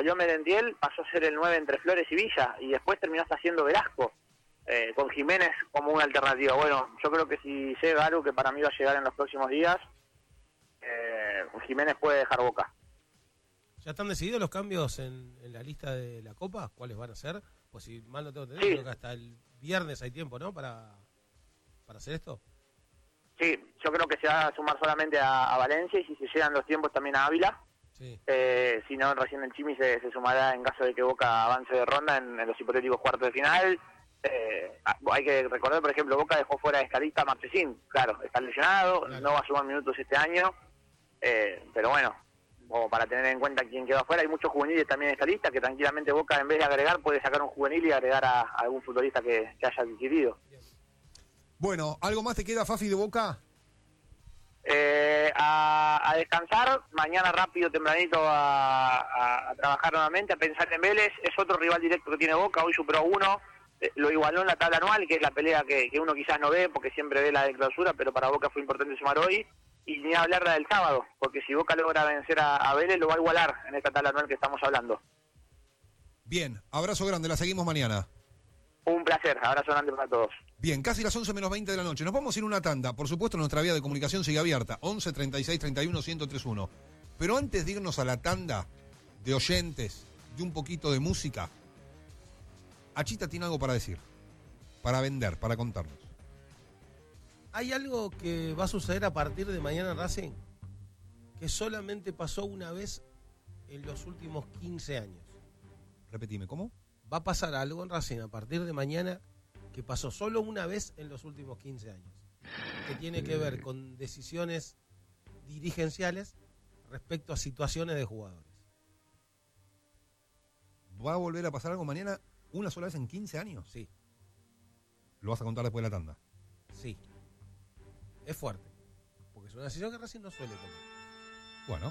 salió Merentiel, pasó a ser el 9 entre Flores y Villa, y después terminó hasta siendo Velasco, con Jiménez como una alternativa. Bueno, yo creo que si llega algo que para mí va a llegar en los próximos días, Jiménez puede dejar Boca. ¿Ya están decididos los cambios en la lista de la Copa? ¿Cuáles van a ser? Pues si mal no tengo entendido, creo que hasta el viernes hay tiempo, ¿no? Para hacer esto. Sí, yo creo que se va a sumar solamente a Valencia, y si se llegan los tiempos también a Ávila. Sí. Si no, recién el Chimi se sumará en caso de que Boca avance de ronda en los hipotéticos cuartos de final. Hay que recordar, por ejemplo, Boca dejó fuera de Escalista a Marchesín. Claro, está lesionado, claro, no va a sumar minutos este año, pero bueno, como para tener en cuenta quién quedó afuera. Hay muchos juveniles también de Escalista, que tranquilamente Boca, en vez de agregar, puede sacar un juvenil y agregar a algún futbolista que haya adquirido. Bueno, ¿algo más te queda, Fafi, de Boca? A descansar, mañana rápido, tempranito a trabajar nuevamente, a pensar en Vélez. Es otro rival directo que tiene Boca, hoy superó 1, lo igualó en la tabla anual, que es la pelea que uno quizás no ve, porque siempre ve la de clausura, pero para Boca fue importante sumar hoy, y ni hablar la del sábado, porque si Boca logra vencer a Vélez, lo va a igualar en esta tabla anual que estamos hablando. Bien, abrazo grande, la seguimos mañana. Un placer, abrazo grande para todos. Bien, casi las 11 menos 20 de la noche. Nos vamos a ir a una tanda. Por supuesto, nuestra vía de comunicación sigue abierta. 11 36 31 1031. Pero antes de irnos a la tanda de oyentes, de un poquito de música, Achita tiene algo para decir, para vender, para contarnos. ¿Hay algo que va a suceder a partir de mañana en Racing? Que solamente pasó una vez en los últimos 15 años. Repetime, ¿cómo? Va a pasar algo en Racing a partir de mañana que pasó solo una vez en los últimos 15 años, que tiene que ver con decisiones dirigenciales respecto a situaciones de jugadores. ¿Va a volver a pasar algo mañana una sola vez en 15 años? Sí. ¿Lo vas a contar después de la tanda? Sí. Es fuerte, porque es una decisión que Racing no suele tomar. Bueno.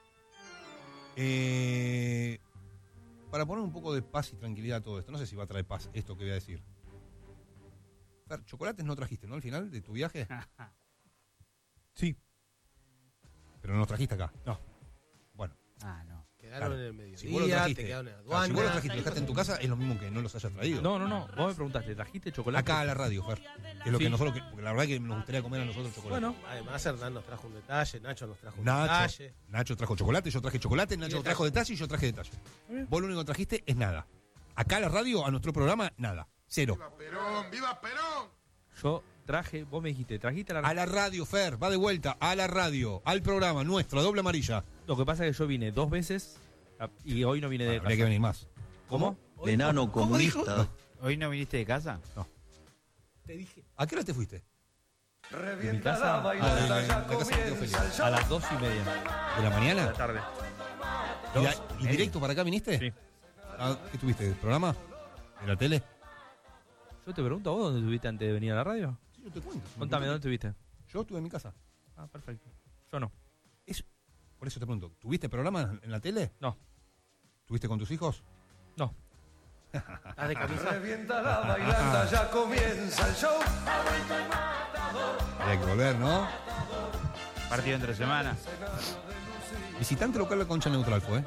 Para poner un poco de paz y tranquilidad a todo esto, no sé si va a traer paz esto que voy a decir. Fer, chocolates no trajiste, ¿no? Al final de tu viaje. Sí. Pero no los trajiste acá. No. Bueno. No. Quedaron Claro. en el mediodía, Si vos lo trajiste, te quedaron en la claro, aduana. si vos lo trajiste y lo dejaste en tu casa, es lo mismo que no los hayas traído. No. Vos me preguntaste, ¿trajiste chocolate? Acá a la radio, Fer. Que es lo que nosotros, porque la verdad es que nos gustaría comer a nosotros chocolate. Bueno. Además, Hernán nos trajo un detalle, Nacho nos trajo un detalle. Nacho trajo chocolate, yo traje chocolate, Nacho trajo detalle y yo traje detalle. Vos lo único que trajiste es nada. Acá a la radio, a nuestro programa, nada. Cero. ¡Viva Perón! ¡Viva Perón! Yo traje, vos me dijiste, trajiste A la radio, Fer, va de vuelta, a la radio, al programa nuestro, a Doble Amarilla. Lo que pasa es que yo vine 2 veces y hoy no vine de casa. Habría que venir más. ¿Cómo? De enano comunista. No. ¿Hoy no viniste de casa? No. Te dije. ¿A qué hora te fuiste? De mi casa a las 2:30 ¿De la mañana? de la tarde. ¿Y directo para acá viniste? Sí. ¿Qué tuviste? ¿El programa? ¿De la tele? Yo te pregunto, ¿vos dónde estuviste antes de venir a la radio? Sí, yo te cuento. Contame, ¿dónde estuviste? Yo estuve en mi casa. Ah, perfecto. Yo no. Por eso te pregunto, ¿tuviste programa en la tele? No. ¿Tuviste con tus hijos? No. ¿Estás de camisa? Revienta la bailanta, ya comienza el show. Habría que volver, ¿no? Partido entre semana. Visitante local de Concha Neutral fue, ¿eh?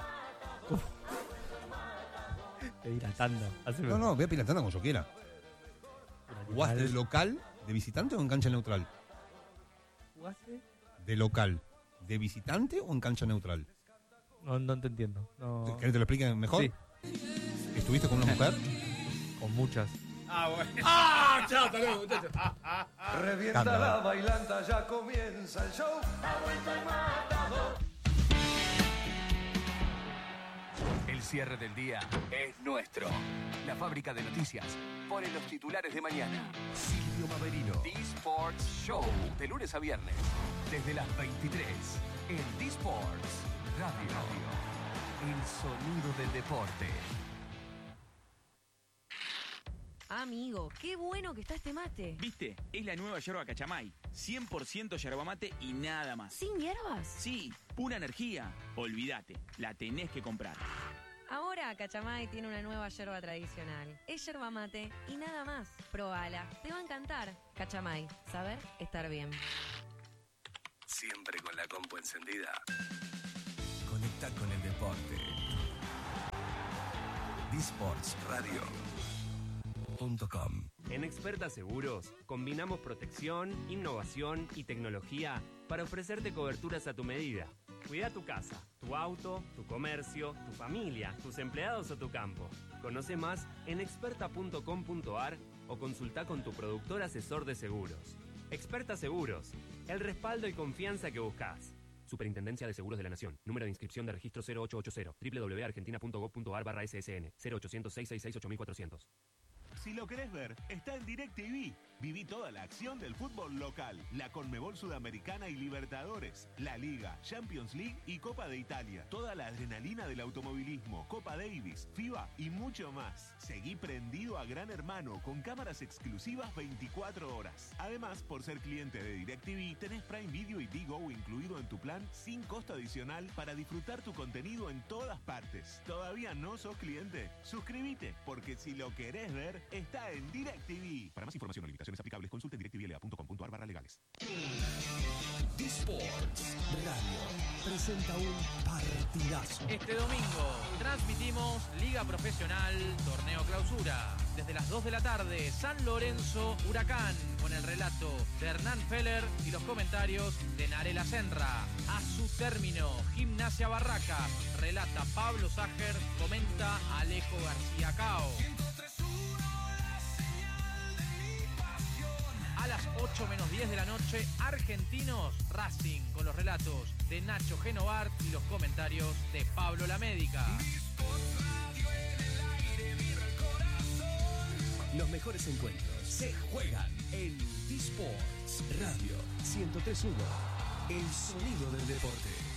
Te la tanda. No, voy a pilar tanda como yo quiera. ¿Jugaste de local, de visitante o en cancha neutral? ¿Jugaste? ¿De local, de visitante o en cancha neutral? No te entiendo. No. ¿Querés que te lo explique mejor? Sí. ¿Estuviste con una mujer? Con muchas. ¡Chao, hasta luego, muchachos! Revienta Anda. la bailanta, ya comienza el show. El cierre del día es nuestro. La fábrica de noticias pone los titulares de mañana. Silvio Maverino. D-Sports Show. De lunes a viernes. Desde las 23. En D-Sports Radio. El sonido del deporte. Amigo, qué bueno que está este mate. ¿Viste? Es la nueva yerba Cachamay. 100% yerba mate y nada más. ¿Sin hierbas? Sí, pura energía. Olvídate, la tenés que comprar. Ahora Cachamay tiene una nueva yerba tradicional. Es yerba mate y nada más. Probala, te va a encantar. Cachamay, saber estar bien. Siempre con la compu encendida. Conecta con el deporte. disportsradio.com. En Experta Seguros, combinamos protección, innovación y tecnología para ofrecerte coberturas a tu medida. Cuida tu casa, tu auto, tu comercio, tu familia, tus empleados o tu campo. Conoce más en experta.com.ar o consulta con tu productor asesor de seguros. Experta Seguros, el respaldo y confianza que buscas. Superintendencia de Seguros de la Nación. Número de inscripción de registro 0880. www.argentina.gov.ar/ssn. 0800-666-8400. Si lo querés ver, está en DirecTV. Viví toda la acción del fútbol local, la Conmebol Sudamericana y Libertadores, la Liga, Champions League y Copa de Italia. Toda la adrenalina del automovilismo, Copa Davis, FIBA y mucho más. Seguí prendido a Gran Hermano con cámaras exclusivas 24 horas. Además, por ser cliente de DirecTV, tenés Prime Video y Digo incluido en tu plan sin costo adicional para disfrutar tu contenido en todas partes. ¿Todavía no sos cliente? Suscríbete, porque si lo querés ver, está en DirecTV. Para más información o limitaciones aplicables, consulte directvla.com.ar/legales. Disports Radio presenta un partidazo. Este domingo transmitimos Liga Profesional, Torneo Clausura. Desde las 2 de la tarde, San Lorenzo Huracán, con el relato de Hernán Feller y los comentarios de Narela Senra. A su término, Gimnasia Barracas, relata Pablo Ságer, comenta Alejo García Cao. A las 8:10 de la noche, Argentinos Racing, con los relatos de Nacho Genovart y los comentarios de Pablo La Médica. Los mejores encuentros se juegan en Disports Radio 103.1. El sonido del deporte.